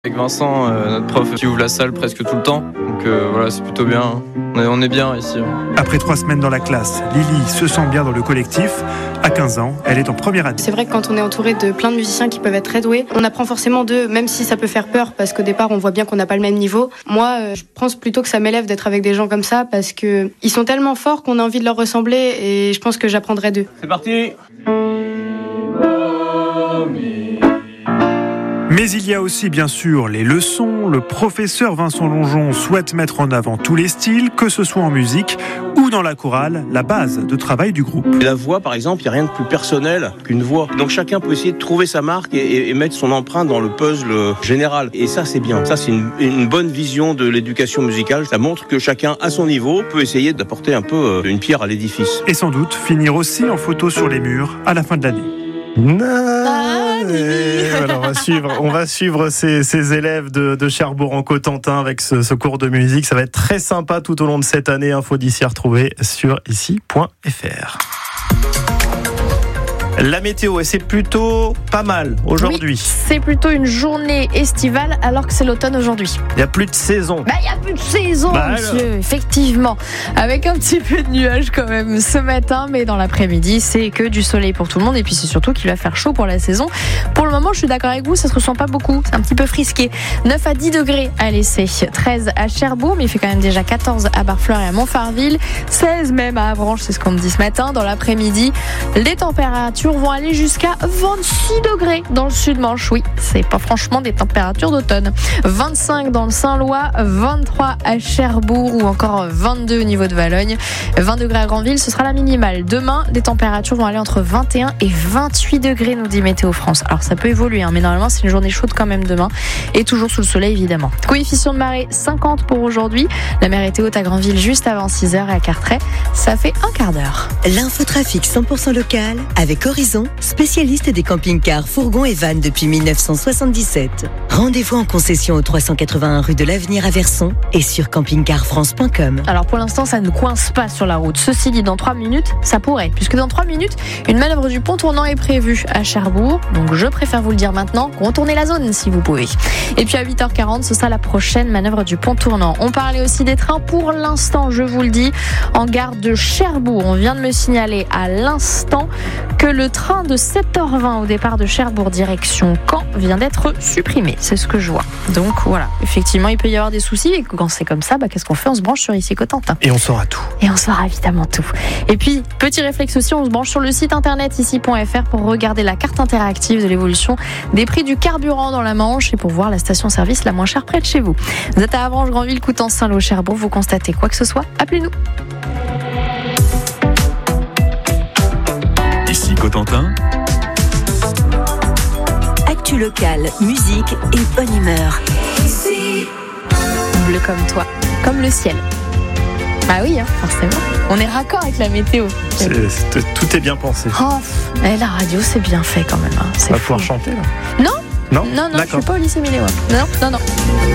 Avec Vincent, notre prof, qui ouvre la salle presque tout le temps. Donc voilà, c'est plutôt bien. On est bien ici. Après 3 semaines dans la classe, Lily se sent bien dans le collectif. À 15 ans, elle est en première année. C'est vrai que quand on est entouré de plein de musiciens qui peuvent être très doués, on apprend forcément d'eux, même si ça peut faire peur, parce qu'au départ, on voit bien qu'on n'a pas le même niveau. Moi, je pense plutôt que ça m'élève d'être avec des gens comme ça, parce que ils sont tellement forts qu'on a envie de leur ressembler, et je pense que j'apprendrai d'eux. C'est parti. Mais il y a aussi bien sûr les leçons. Le professeur Vincent Longeon souhaite mettre en avant tous les styles, que ce soit en musique ou dans la chorale, la base de travail du groupe. La voix, par exemple, il n'y a rien de plus personnel qu'une voix. Donc chacun peut essayer de trouver sa marque et mettre son empreinte dans le puzzle général. Et ça, c'est bien. Ça, c'est une bonne vision de l'éducation musicale. Ça montre que chacun, à son niveau, peut essayer d'apporter un peu une pierre à l'édifice. Et sans doute finir aussi en photo sur les murs à la fin de l'année. Voilà, on va suivre ces élèves de Cherbourg en Cotentin avec ce cours de musique. Ça va être très sympa tout au long de cette année. Info d'ici à retrouver sur ici.fr. La météo, et c'est plutôt pas mal aujourd'hui. Oui, c'est plutôt une journée estivale alors que c'est l'automne aujourd'hui. Il n'y a plus de saison. Il n'y a plus de saison, monsieur, alors. Effectivement. Avec un petit peu de nuages quand même ce matin, mais dans l'après-midi, c'est que du soleil pour tout le monde. Et puis c'est surtout qu'il va faire chaud pour la saison. Pour le moment, je suis d'accord avec vous, ça se ressent pas beaucoup. C'est un petit peu frisqué. 9 à 10 degrés à l'essai, 13 à Cherbourg, mais il fait quand même déjà 14 à Barfleur et à Montfarville, 16 même à Avranches, c'est ce qu'on me dit ce matin. Dans l'après-midi, les températures vont aller jusqu'à 26 degrés dans le sud-Manche. Oui, c'est pas franchement des températures d'automne. 25 dans le Saint-Lois, 23 à Cherbourg ou encore 22 au niveau de Valogne. 20 degrés à Granville, ce sera la minimale. Demain, les températures vont aller entre 21 et 28 degrés, nous dit Météo France. Alors ça peut évoluer, mais normalement c'est une journée chaude quand même demain. Et toujours sous le soleil évidemment. Coefficient de marée 50 pour aujourd'hui. La mer était haute à Granville juste avant 6h et à Carteret, ça fait un quart d'heure. L'infotrafic 100% local avec Horizon, spécialiste des camping-cars, fourgons et vannes depuis 1977. Rendez-vous en concession au 381 rue de l'Avenir à Verson et sur campingcarfrance.com. Alors pour l'instant, ça ne coince pas sur la route. Ceci dit, dans 3 minutes, ça pourrait. Puisque dans 3 minutes, une manœuvre du pont tournant est prévue à Cherbourg. Donc je préfère vous le dire maintenant, contournez la zone si vous pouvez. Et puis à 8h40, ce sera la prochaine manœuvre du pont tournant. On parlait aussi des trains. Pour l'instant, je vous le dis, en gare de Cherbourg, on vient de me signaler à l'instant que le train de 7h20 au départ de Cherbourg direction Caen vient d'être supprimé. C'est ce que je vois. Donc voilà, effectivement, il peut y avoir des soucis. Et quand c'est comme ça, qu'est-ce qu'on fait ? On se branche sur ici Cotentin. Et on saura tout. Et on saura évidemment tout. Et puis, petit réflexe aussi, on se branche sur le site internet ici.fr pour regarder la carte interactive de l'évolution des prix du carburant dans la Manche et pour voir la station-service la moins chère près de chez vous. Vous êtes à Avranches, Granville, Coutances, Saint-Lô, Cherbourg, vous constatez quoi que ce soit, appelez-nous. Ici Cotentin. Actu locale, musique et bonne humeur. Bleu comme toi, comme le ciel. Ah oui, forcément. On est raccord avec la météo. Tout est bien pensé. La radio, c'est bien fait quand même. C'est On va fou. pouvoir chanter là. Non, Non, je suis pas au lycée Méléo. Non.